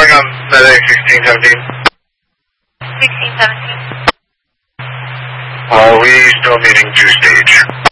calling on Medic 1617. 1617. We still needing 2-stage.